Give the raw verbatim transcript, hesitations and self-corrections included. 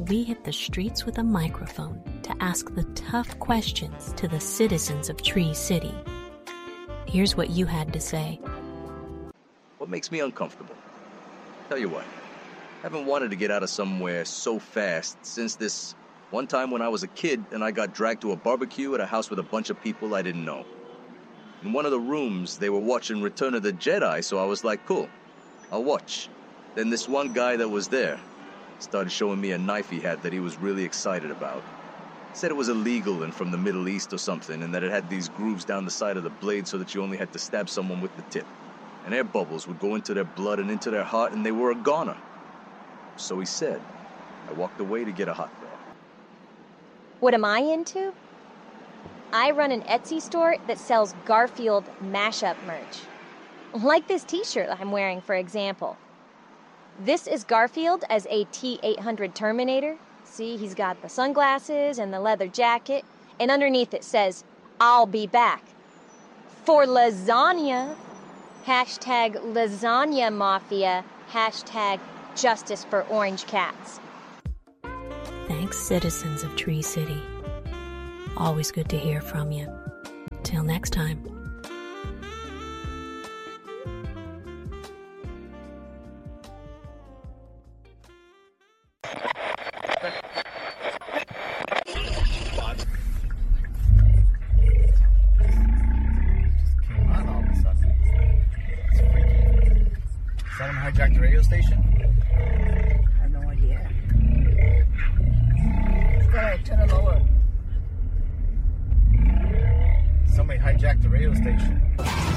we hit the streets with a microphone to ask the tough questions to the citizens of Tree City. Here's what you had to say. What makes me uncomfortable? Tell you what, I haven't wanted to get out of somewhere so fast since this one time when I was a kid and I got dragged to a barbecue at a house with a bunch of people I didn't know. In one of the rooms, they were watching Return of the Jedi, so I was like, cool, I'll watch. Then this one guy that was there started showing me a knife he had that he was really excited about. He said it was illegal and from the Middle East or something, and that it had these grooves down the side of the blade so that you only had to stab someone with the tip. And air bubbles would go into their blood and into their heart, and they were a goner. So he said. I walked away to get a hot dog. What am I into? I run an Etsy store that sells Garfield mashup merch. Like this t-shirt I'm wearing, for example. This is Garfield as a T eight hundred Terminator. See, he's got the sunglasses and the leather jacket, and underneath it says, I'll be back. For lasagna. Hashtag lasagna mafia. Hashtag justice for orange cats. Thanks, citizens of Tree City. Always good to hear from you. Till next time. Someone hijacked the radio station? I have no idea. Go ahead, turn it lower. Somebody hijacked the radio station.